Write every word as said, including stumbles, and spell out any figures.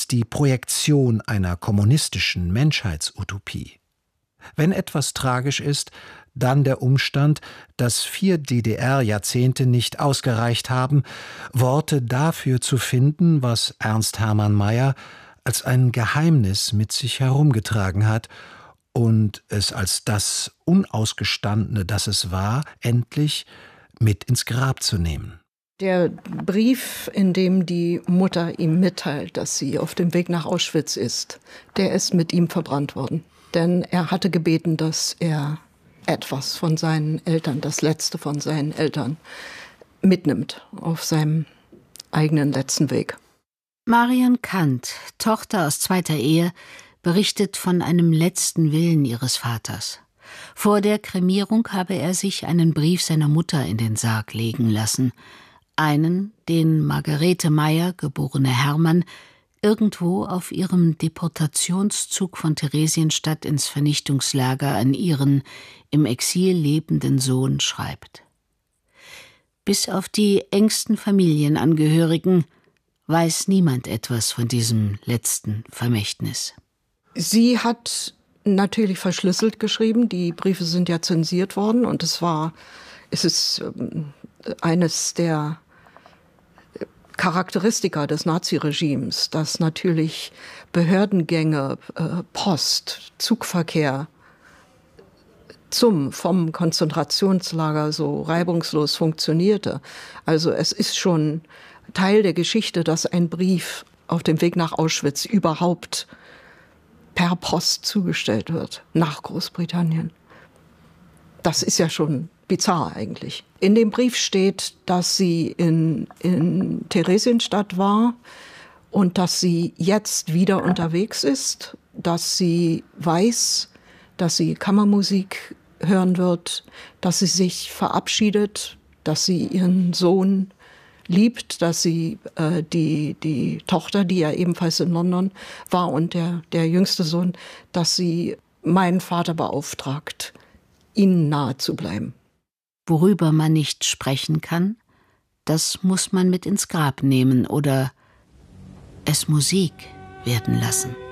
ist die Projektion einer kommunistischen Menschheitsutopie. Wenn etwas tragisch ist, dann der Umstand, dass vier D D R-Jahrzehnte nicht ausgereicht haben, Worte dafür zu finden, was Ernst Hermann Mayer als ein Geheimnis mit sich herumgetragen hat und es als das Unausgestandene, das es war, endlich mit ins Grab zu nehmen. Der Brief, in dem die Mutter ihm mitteilt, dass sie auf dem Weg nach Auschwitz ist, der ist mit ihm verbrannt worden. Denn er hatte gebeten, dass er etwas von seinen Eltern, das Letzte von seinen Eltern, mitnimmt auf seinem eigenen letzten Weg. Marion Kant, Tochter aus zweiter Ehe, berichtet von einem letzten Willen ihres Vaters. Vor der Kremierung habe er sich einen Brief seiner Mutter in den Sarg legen lassen. Einen, den Margarete Mayer, geborene Hermann, irgendwo auf ihrem Deportationszug von Theresienstadt ins Vernichtungslager an ihren im Exil lebenden Sohn schreibt. Bis auf die engsten Familienangehörigen weiß niemand etwas von diesem letzten Vermächtnis. Sie hat natürlich verschlüsselt geschrieben. Die Briefe sind ja zensiert worden und es war, es ist eines der Charakteristika des Naziregimes, dass natürlich Behördengänge, äh, Post, Zugverkehr zum, vom Konzentrationslager so reibungslos funktionierte. Also es ist schon Teil der Geschichte, dass ein Brief auf dem Weg nach Auschwitz überhaupt per Post zugestellt wird, nach Großbritannien. Das ist ja schon bizarr eigentlich. In dem Brief steht, dass sie in, in Theresienstadt war und dass sie jetzt wieder unterwegs ist, dass sie weiß, dass sie Kammermusik hören wird, dass sie sich verabschiedet, dass sie ihren Sohn liebt, dass sie äh, die, die Tochter, die ja ebenfalls in London war und der, der jüngste Sohn, dass sie meinen Vater beauftragt, ihnen nahe zu bleiben. Worüber man nicht sprechen kann, das muss man mit ins Grab nehmen oder es Musik werden lassen.